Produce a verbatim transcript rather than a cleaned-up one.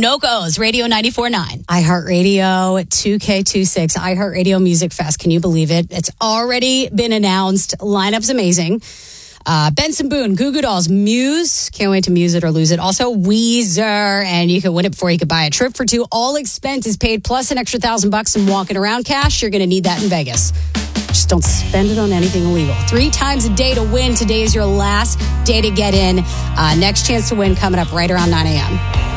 Sunoco's Radio ninety-four point nine. iHeartRadio two K twenty-six, iHeartRadio Music Fest. Can you believe it? It's already been announced. Lineup's amazing. Uh, Benson Boone, Goo Goo Dolls, Muse. Can't wait to muse it or lose it. Also, Weezer. And you can win it before you could buy a trip for two. All expenses paid plus an extra thousand bucks in walking around cash. You're going to need that in Vegas. Just don't spend it on anything illegal. Three times a day to win. Today is your last day to get in. Uh, next chance to win coming up right around nine a.m.